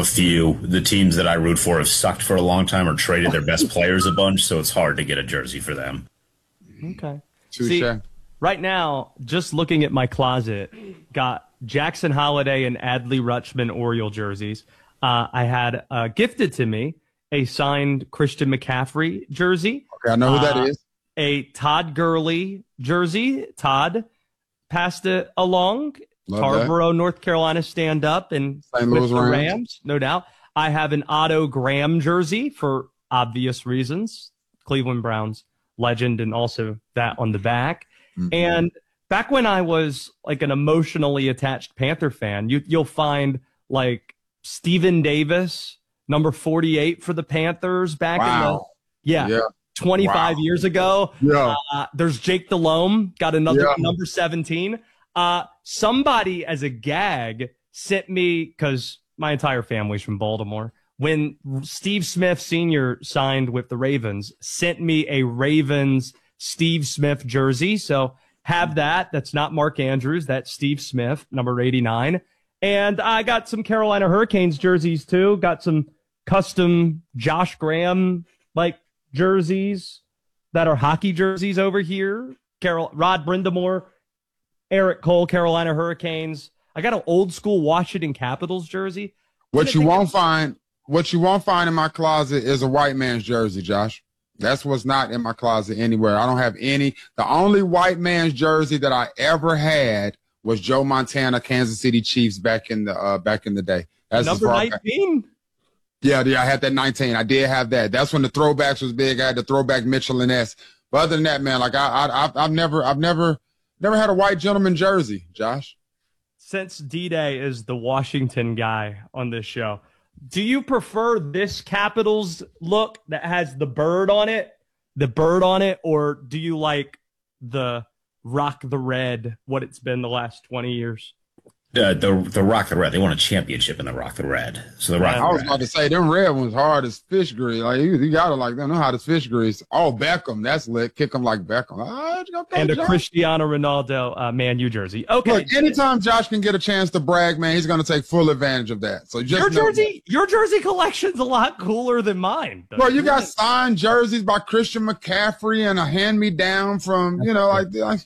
a few. The teams that I root for have sucked for a long time or traded their best players a bunch, so it's hard to get a jersey for them. Okay. Touche. See, right now, just looking at my closet, got Jackson Holiday and Adley Rutschman Oriole jerseys. I had gifted to me a signed Christian McCaffrey jersey. Okay, I know who that is. A Todd Gurley jersey. Todd passed it along. Tarboro, North Carolina, stand up and St. with Louis the Rams. Rams, no doubt. I have an Otto Graham jersey for obvious reasons. Cleveland Browns legend, and also that on the back. Mm-hmm. And back when I was like an emotionally attached Panther fan, you'll find like Steven Davis, number 48 for the Panthers back in the 25 years ago. Yeah. There's Jake Delhomme, got another number 17. Somebody as a gag sent me, because my entire family's from Baltimore, when Steve Smith Sr. signed with the Ravens, sent me a Ravens Steve Smith jersey. So have that. That's not Mark Andrews. That's Steve Smith, number 89. And I got some Carolina Hurricanes jerseys too. Got some custom Josh Graham like jerseys that are hockey jerseys over here. Rod Brindamore, Eric Cole, Carolina Hurricanes. I got an old school Washington Capitals jersey. What you won't find in my closet is a white man's jersey, Josh. That's what's not in my closet anywhere. I don't have any. The only white man's jersey that I ever had was Joe Montana, Kansas City Chiefs back in the day. That's number 19. Yeah, I had that 19. I did have that. That's when the throwbacks was big. I had the throwback Mitchell and S. But other than that, man, like I've never had a white gentleman jersey, Josh. Since D-Day is the Washington guy on this show, do you prefer this Capitals look that has the bird on it, or do you like the Rock the Red, what it's been the last 20 years? The Rock the Red. They won a championship in the Rock the Red. So the Rock. I was about to say them red ones hard as fish grease. Like you gotta like them know how to fish grease. Oh, Beckham, that's lit. Kick them like Beckham. And a Cristiano Ronaldo Man U jersey. Okay. Look, anytime Josh can get a chance to brag, man, he's gonna take full advantage of that. So just your jersey collection's a lot cooler than mine. Well, you got signed jerseys by Christian McCaffrey and a hand me down from it's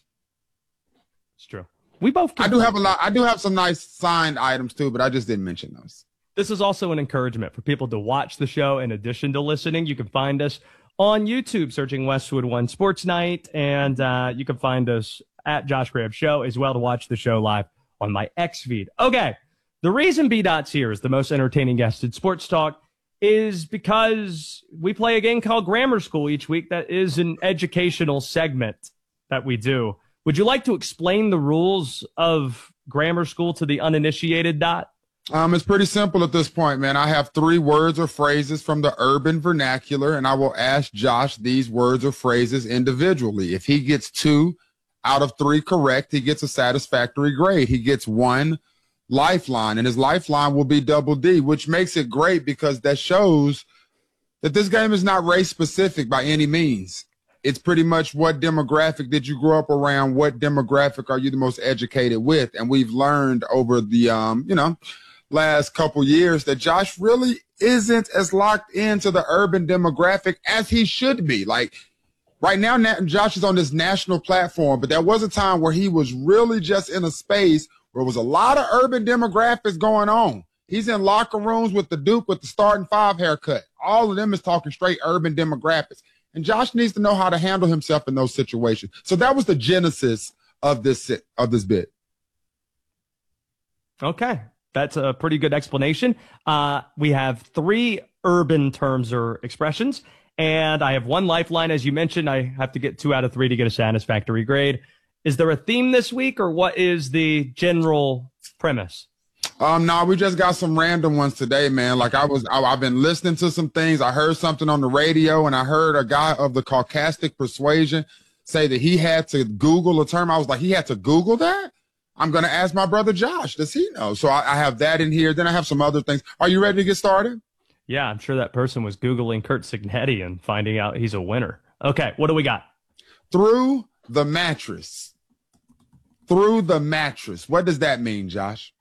true. We both. I do have a lot. I do have some nice signed items too, but I just didn't mention those. This is also an encouragement for people to watch the show in addition to listening. You can find us on YouTube searching Westwood One Sports Night, and you can find us at Josh Graham Show as well to watch the show live on my X feed. Okay, the reason B-Dot's here is the most entertaining guest in sports talk is because we play a game called Grammar School each week that is an educational segment that we do. Would you like to explain the rules of Grammar School to the uninitiated, Dot? It's pretty simple at this point, man. I have 3 words or phrases from the urban vernacular, and I will ask Josh these words or phrases individually. If he gets 2 out of 3 correct, he gets a satisfactory grade. He gets 1 lifeline, and his lifeline will be double D, which makes it great because that shows that this game is not race specific by any means. It's pretty much what demographic did you grow up around? What demographic are you the most educated with? And we've learned over the, last couple years that Josh really isn't as locked into the urban demographic as he should be. Like right now, Josh is on this national platform, but there was a time where he was really just in a space where there was a lot of urban demographics going on. He's in locker rooms with the Duke with the starting 5 haircut. All of them is talking straight urban demographics. And Josh needs to know how to handle himself in those situations. So that was the genesis of this bit. Okay. That's a pretty good explanation. We have 3 urban terms or expressions, and I have 1 lifeline. As you mentioned, I have to get 2 out of 3 to get a satisfactory grade. Is there a theme this week, or what is the general premise? No, we just got some random ones today, man. Like I've been listening to some things. I heard something on the radio, and I heard a guy of the Caucasic persuasion say that he had to Google a term. I was like, he had to Google that? I'm going to ask my brother Josh. Does he know? So I have that in here. Then I have some other things. Are you ready to get started? Yeah, I'm sure that person was Googling Kurt Signetti and finding out he's a winner. Okay, what do we got? Through the mattress. Through the mattress. What does that mean, Josh?